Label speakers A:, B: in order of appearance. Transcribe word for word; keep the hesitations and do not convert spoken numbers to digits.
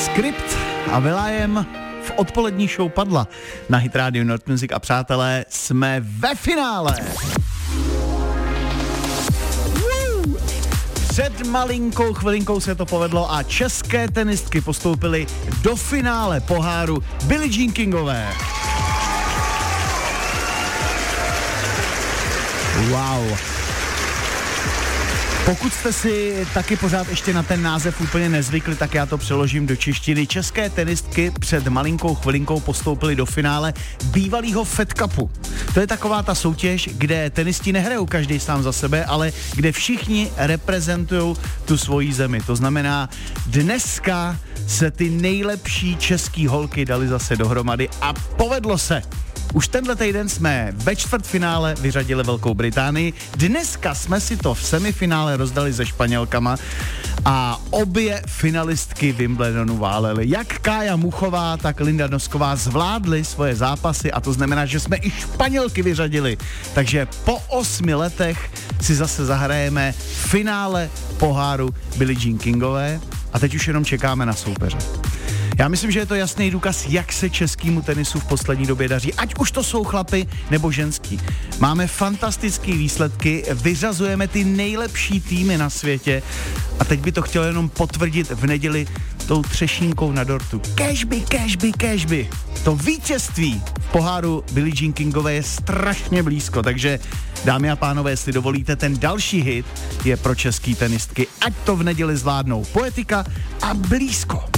A: Skript a Will.i.am v odpolední show padla na Hit Radio North Music a přátelé, jsme ve finále. Woo! Před malinkou chvilinkou se to povedlo a české tenistky postoupily do finále poháru Billie Jean Kingové. Wow. Pokud jste si taky pořád ještě na ten název úplně nezvykli, tak já to přeložím do češtiny. České tenistky před malinkou chvilinkou postoupily do finále bývalého Fed Cupu. To je taková ta soutěž, kde tenisti nehrajou každý sám za sebe, ale kde všichni reprezentují tu svoji zemi. To znamená, dneska se ty nejlepší český holky dali zase dohromady a povedlo se. Už tenhle týden jsme ve čtvrtfinále vyřadili Velkou Británii, dneska jsme si to v semifinále rozdali se Španělkama a obě finalistky Wimbledonu válely. Jak Kája Muchová, tak Linda Nosková zvládly svoje zápasy a to znamená, že jsme i Španělky vyřadili. Takže po osmi letech si zase zahrajeme finále poháru Billie Jean Kingové a teď už jenom čekáme na soupeře. Já myslím, že je to jasný důkaz, jak se českému tenisu v poslední době daří, ať už to jsou chlapy nebo ženský. Máme fantastické výsledky, vyřazujeme ty nejlepší týmy na světě a teď by to chtělo jenom potvrdit v neděli tou třešínkou na dortu. Cashby, cashby, cashby. To vítězství v poháru Billie Jean Kingové je strašně blízko, takže dámy a pánové, jestli dovolíte, ten další hit je pro český tenistky, ať to v neděli zvládnou. Poetika a blízko.